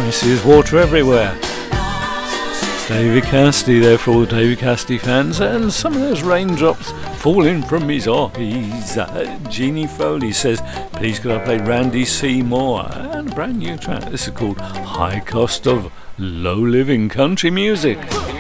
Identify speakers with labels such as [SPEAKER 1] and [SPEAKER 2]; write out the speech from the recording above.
[SPEAKER 1] Prices water everywhere. David Cassidy there for all David Cassidy fans, and some of those raindrops falling from his eyes. Jeannie Foley says, please could I play Randy Seymour, and a brand new track. This is called High Cost of Low Living Country Music.